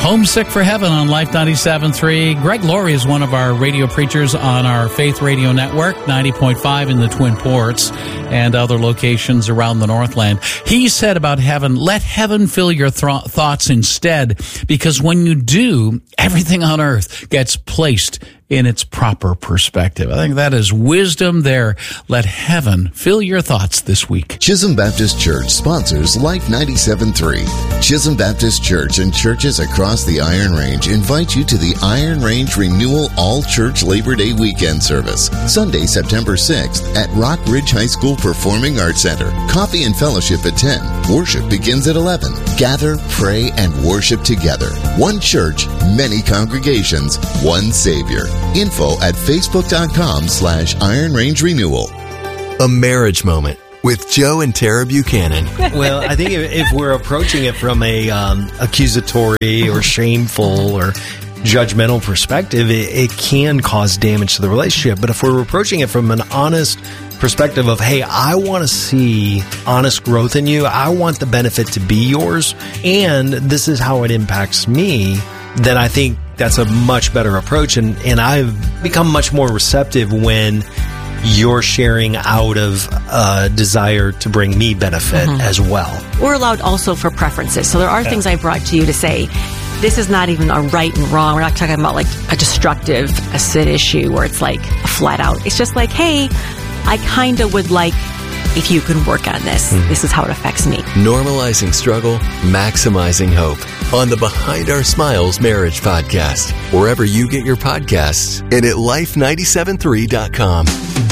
Homesick for Heaven on Life 97.3. Greg Laurie is one of our radio preachers on our Faith Radio Network, 90.5 in the Twin Ports and other locations around the Northland. He said about heaven, let heaven fill your thoughts instead, because when you do, everything on earth gets placed in its proper perspective. I think that is wisdom there. Let heaven fill your thoughts this week. Chisholm Baptist Church sponsors Life 97.3. Chisholm Baptist Church and churches across the Iron Range invite you to the Iron Range Renewal All-Church Labor Day Weekend Service, Sunday, September 6th at Rock Ridge High School Performing Arts Center. Coffee and fellowship at 10. Worship begins at 11. Gather, pray, and worship together. One church, many congregations, one Savior. Info at facebook.com/Iron Range Renewal. A marriage moment with Joe and Tara Buchanan. Well, I think if we're approaching it from a accusatory or shameful or judgmental perspective, it can cause damage to the relationship. But if we're approaching it from an honest perspective of, hey, I want to see honest growth in you, I want the benefit to be yours, and this is how it impacts me, then I think that's a much better approach. And I've become much more receptive when you're sharing out of a desire to bring me benefit as well. We're allowed also for preferences. So there are things I brought to you to say, this is not even a right and wrong. We're not talking about like a destructive, a sin issue where it's like a flat out. It's just like, hey, I kind of would like if you can work on this. This is how it affects me. Normalizing struggle, maximizing hope on the Behind Our Smiles Marriage Podcast, wherever you get your podcasts and at life973.com.